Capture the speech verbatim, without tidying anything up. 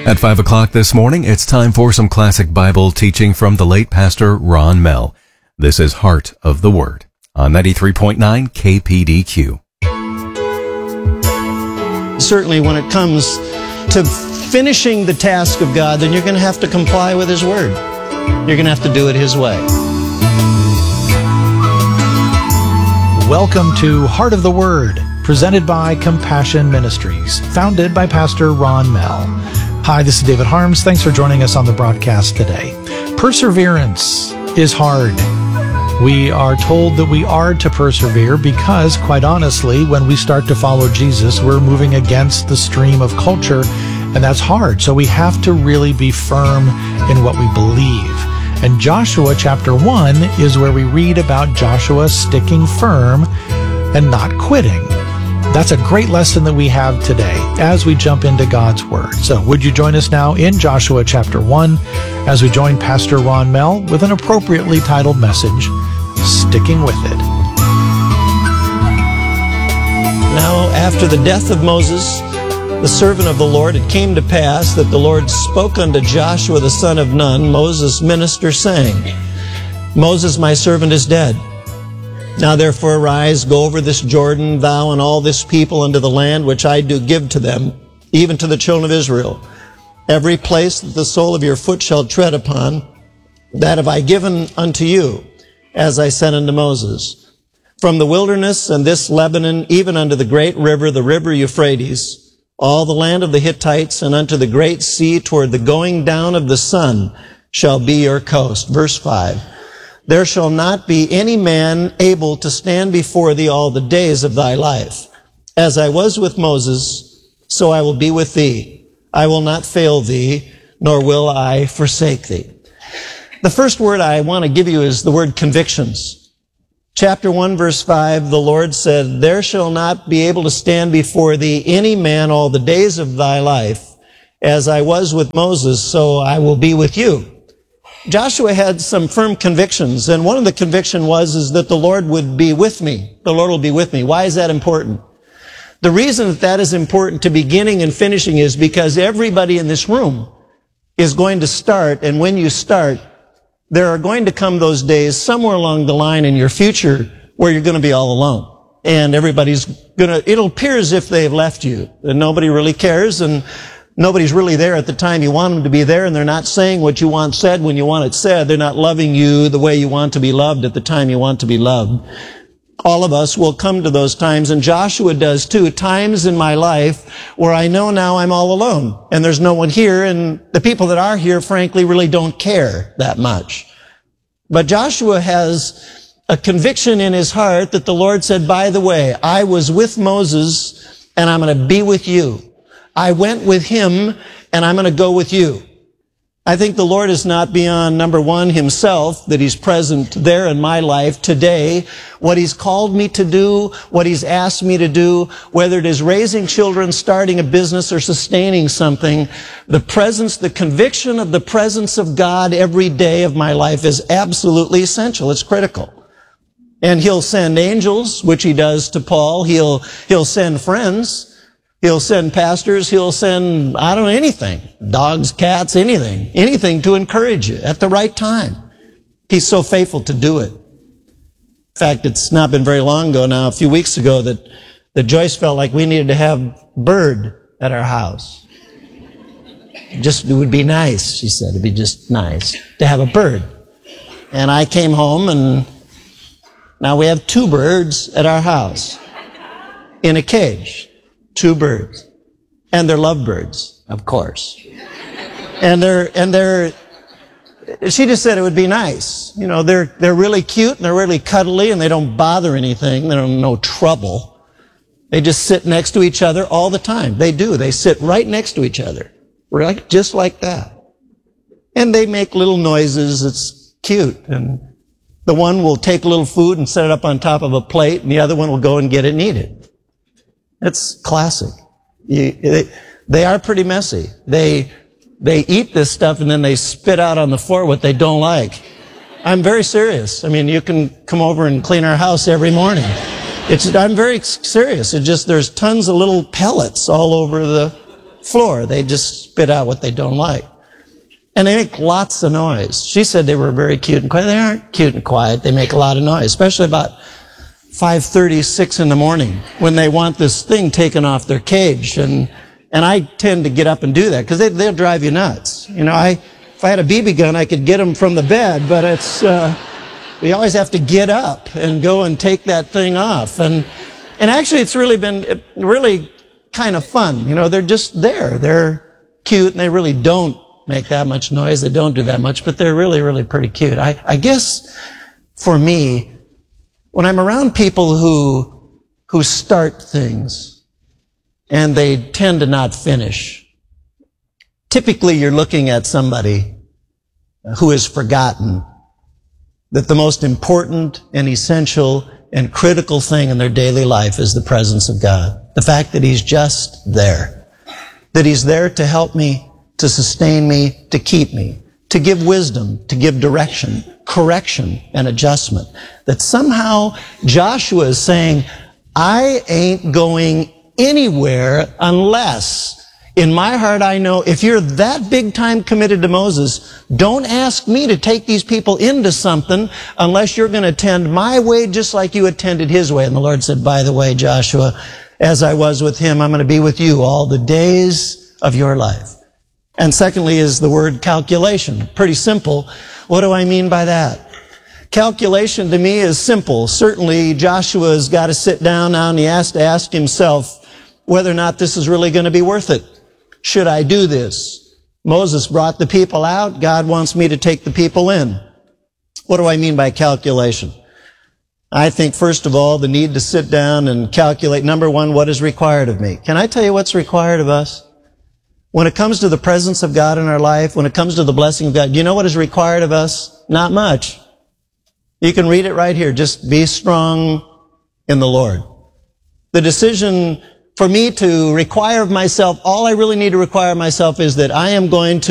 At five o'clock this morning, it's time for some classic Bible teaching from the late Pastor Ron Mell. This is Heart of the Word on ninety-three point nine K P D Q. Certainly when it comes to finishing the task of God, then you're going to have to comply with His Word. You're going to have to do it His way. Welcome to Heart of the Word, presented by Compassion Ministries, founded by Pastor Ron Mell. Hi, this is David Harms. Thanks for joining us on the broadcast today. Perseverance is hard. We are told that we are to persevere because, quite honestly, when we start to follow Jesus, we're moving against the stream of culture, and that's hard. So we have to really be firm in what we believe. And Joshua chapter one is where we read about Joshua sticking firm and not quitting. That's a great lesson that we have today as we jump into God's Word. So would you join us now in Joshua chapter one as we join Pastor Ron Mell with an appropriately titled message, Sticking With It. Now, after the death of Moses, the servant of the Lord, it came to pass that the Lord spoke unto Joshua the son of Nun, Moses' minister, saying, Moses, my servant, is dead. Now therefore arise, go over this Jordan, thou and all this people, unto the land which I do give to them, even to the children of Israel. Every place that the sole of your foot shall tread upon, that have I given unto you, as I said unto Moses. From the wilderness and this Lebanon, even unto the great river, the river Euphrates, all the land of the Hittites, and unto the great sea, toward the going down of the sun, shall be your coast. Verse five. There shall not be any man able to stand before thee all the days of thy life. As I was with Moses, so I will be with thee. I will not fail thee, nor will I forsake thee. The first word I want to give you is the word convictions. Chapter one, verse five, the Lord said, There shall not be able to stand before thee any man all the days of thy life. As I was with Moses, so I will be with you. Joshua had some firm convictions, and one of the conviction was is that the Lord would be with me. The Lord will be with me. Why is that important? The reason that that is important to beginning and finishing is because everybody in this room is going to start, and when you start, there are going to come those days somewhere along the line in your future where you're going to be all alone. And everybody's going to, it'll appear as if they've left you, and nobody really cares, and nobody's really there at the time you want them to be there, and they're not saying what you want said when you want it said. They're not loving you the way you want to be loved at the time you want to be loved. All of us will come to those times, and Joshua does too, times in my life where I know now I'm all alone, and there's no one here, and the people that are here, frankly, really don't care that much. But Joshua has a conviction in his heart that the Lord said, by the way, I was with Moses, and I'm going to be with you. I went with him, and I'm going to go with you. I think the Lord is not beyond, number one, himself, that he's present there in my life today. What he's called me to do, what he's asked me to do, whether it is raising children, starting a business, or sustaining something, the presence, the conviction of the presence of God every day of my life is absolutely essential. It's critical. And he'll send angels, which he does to Paul. He'll, he'll send friends. He'll send pastors, he'll send, I don't know, anything. Dogs, cats, anything. Anything to encourage you at the right time. He's so faithful to do it. In fact, it's not been very long ago now, a few weeks ago, that, that Joyce felt like we needed to have bird at our house. Just, it would be nice, she said. It'd be just nice to have a bird. And I came home, and now we have two birds at our house in a cage. Two birds. And they're lovebirds, of course. And they're, and they're, she just said it would be nice. You know, they're, they're really cute and they're really cuddly and they don't bother anything. They're no trouble. They just sit next to each other all the time. They do. They sit right next to each other. Right? Just like that. And they make little noises. It's cute. And the one will take a little food and set it up on top of a plate, and the other one will go and get it and eat it. It's classic. You, they, they are pretty messy. They, they eat this stuff and then they spit out on the floor what they don't like. I'm very serious. I mean, you can come over and clean our house every morning. It's, I'm very serious. It just, there's tons of little pellets all over the, floor. They just spit out what they don't like. And they make lots of noise. She said they were very cute and quiet. They aren't cute and quiet. They make a lot of noise, especially about five thirty, six in the morning when they want this thing taken off their cage. And and I tend to get up and do that because they, they'll drive you nuts. You know, I if I had a B B gun, I could get them from the bed, but it's uh, we always have to get up and go and take that thing off. And and actually, it's really been really kind of fun. You know, they're just there. They're cute, and they really don't make that much noise. They don't do that much, but they're really, really pretty cute. I, I guess for me, when I'm around people who who start things and they tend to not finish, typically you're looking at somebody who has forgotten that the most important and essential and critical thing in their daily life is the presence of God. The fact that He's just there. That He's there to help me, to sustain me, to keep me, to give wisdom, to give direction, correction, and adjustment. That somehow Joshua is saying, I ain't going anywhere unless, in my heart I know, if you're that big time committed to Moses, don't ask me to take these people into something unless you're going to attend my way just like you attended his way. And the Lord said, by the way, Joshua, as I was with him, I'm going to be with you all the days of your life. And secondly is the word calculation. Pretty simple. What do I mean by that? Calculation to me is simple. Certainly Joshua's got to sit down now and he has to ask himself whether or not this is really going to be worth it. Should I do this? Moses brought the people out. God wants me to take the people in. What do I mean by calculation? I think, first of all, the need to sit down and calculate, number one, what is required of me. Can I tell you what's required of us? When it comes to the presence of God in our life, when it comes to the blessing of God, do you know what is required of us? Not much. You can read it right here. Just be strong in the Lord. The decision for me to require of myself, all I really need to require of myself is that I am going to